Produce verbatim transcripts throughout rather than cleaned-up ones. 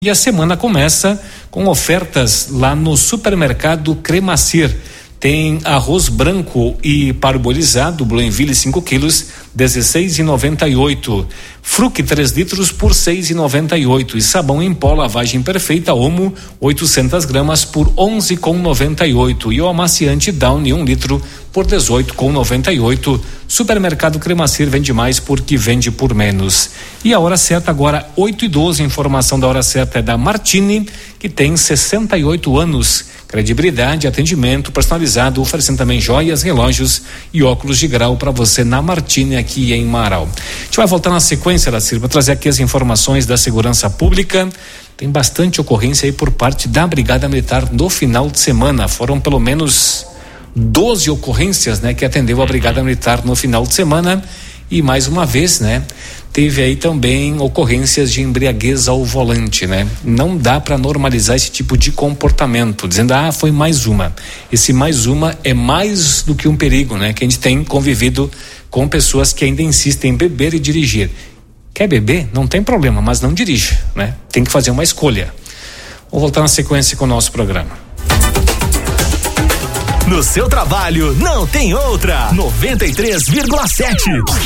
E a semana começa com ofertas lá no supermercado Cremacir. Tem arroz branco e parbolizado, Bluenville cinco quilos, dezesseis e noventa e oito. Fruc três litros por seis e noventa e oito. E sabão em pó lavagem perfeita Omo oitocentas gramas por onze com noventa e oito. E o amaciante Downy um litro por dezoito com noventa e oito. Supermercado Cremacir vende mais porque vende por menos. E a hora certa agora oito e doze. Informação da hora certa é da Martini, que tem sessenta e oito anos. Credibilidade, atendimento personalizado, oferecendo também joias, relógios e óculos de grau para você na Martini aqui em Marau. A gente vai voltar na sequência, Lacir, para trazer aqui as informações da segurança pública. Tem bastante ocorrência aí por parte da Brigada Militar no final de semana. Foram pelo menos doze ocorrências, né, que atendeu a Brigada Militar no final de semana. E mais uma vez, né, teve aí também ocorrências de embriaguez ao volante, né? Não dá para normalizar esse tipo de comportamento, dizendo, ah, foi mais uma. Esse mais uma é mais do que um perigo, né? Que a gente tem convivido com pessoas que ainda insistem em beber e dirigir. Quer beber? Não tem problema, mas não dirija, né? Tem que fazer uma escolha. Vou voltar na sequência com o nosso programa. No seu trabalho, não tem outra. noventa e três vírgula sete.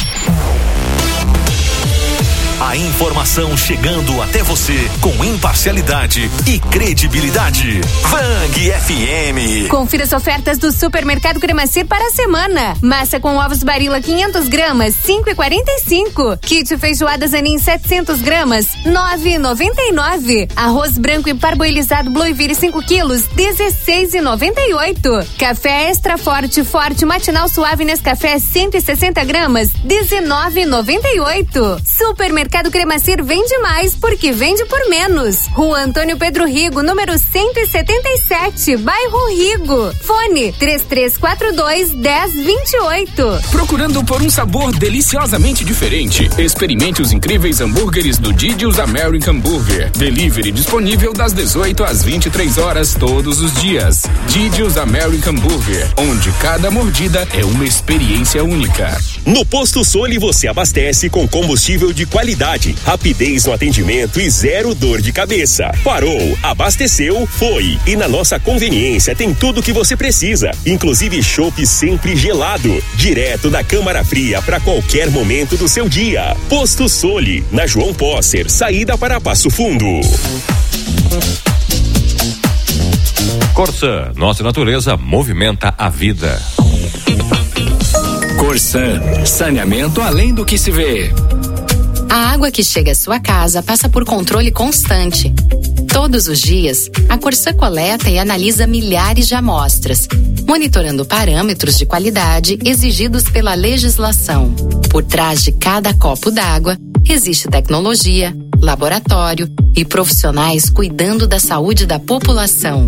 A informação chegando até você com imparcialidade e credibilidade. Bang F M. Confira as ofertas do Supermercado Cremacir para a semana. Massa com ovos Barilla quinhentas gramas, cinco e quarenta e cinco. Kit feijoada Zanin setecentas gramas, nove e noventa e nove. Arroz branco e parboilizado Blueville cinco quilos, dezesseis e noventa e oito. Café extra forte, forte matinal suave Nescafé cento e sessenta gramas, dezenove e noventa e oito. Supermercado Mercado Cremacir vende mais porque vende por menos. Rua Antônio Pedro Rigo, número cento e setenta e sete, bairro Rigo. Fone três três quatro dois, dez vinte e oito. Procurando por um sabor deliciosamente diferente? Experimente os incríveis hambúrgueres do Didi's American Burger. Delivery disponível das dezoito às vinte e três horas todos os dias. Didi's American Burger, onde cada mordida é uma experiência única. No Posto Soli você abastece com combustível de qualidade, rapidez no atendimento e zero dor de cabeça. Parou, abasteceu, foi. E na nossa conveniência tem tudo que você precisa, inclusive chopp sempre gelado, direto da câmara fria para qualquer momento do seu dia. Posto Soli, na João Posser, saída para Passo Fundo. Corsan, nossa natureza movimenta a vida. Corsan, saneamento além do que se vê. A água que chega à sua casa passa por controle constante. Todos os dias, a Corsan coleta e analisa milhares de amostras, monitorando parâmetros de qualidade exigidos pela legislação. Por trás de cada copo d'água, existe tecnologia, laboratório e profissionais cuidando da saúde da população.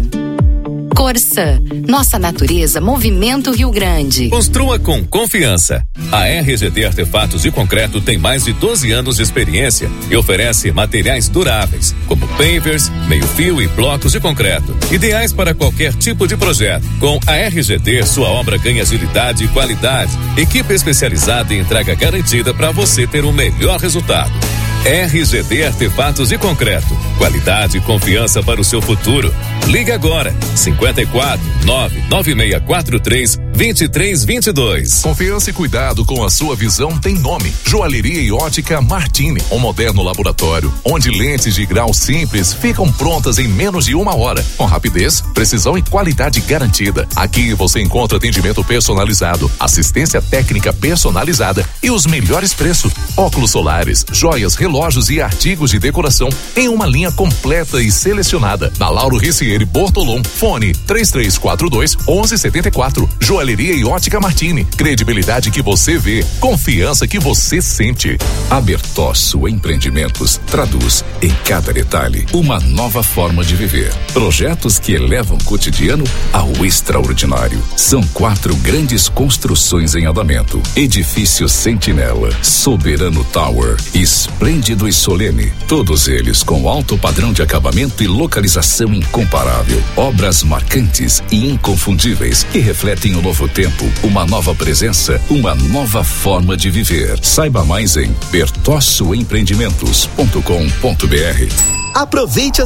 Corsan, nossa natureza movimenta o Rio Grande. Construa com confiança. A R G D Artefatos de Concreto tem mais de doze anos de experiência e oferece materiais duráveis, como pavers, meio-fio e blocos de concreto, ideais para qualquer tipo de projeto. Com a R G D, sua obra ganha agilidade e qualidade. Equipe especializada e entrega garantida para você ter o melhor resultado. R G D Artefatos de Concreto. Qualidade e confiança para o seu futuro. Ligue agora. cinquenta e quatro, nove nove seis quatro três, dois três dois dois. Confiança e cuidado com a sua visão tem nome. Joalheria e ótica Martini. Um moderno laboratório onde lentes de grau simples ficam prontas em menos de uma hora. Com rapidez, precisão e qualidade garantida. Aqui você encontra atendimento personalizado, assistência técnica personalizada e os melhores preços. Óculos solares, joias, relógios e artigos de decoração em uma linha completa e selecionada. Na Lauro Ricieri Bortolom, fone três três quatro dois, onze setenta e quatro. Joalheria e ótica Martini. Credibilidade que você vê, confiança que você sente. A Bertosso Empreendimentos traduz em cada detalhe uma nova forma de viver. Projetos que elevam o cotidiano ao extraordinário. São quatro grandes construções em andamento. Edifício Sentinela, Soberano Tower, Esplêndido e Solene. Todos eles com alto padrão de acabamento e localização incomparável. Obras marcantes e inconfundíveis que refletem o novo tempo, uma nova presença, uma nova forma de viver. Saiba mais em bertossoempreendimentos ponto com ponto br. Aproveite as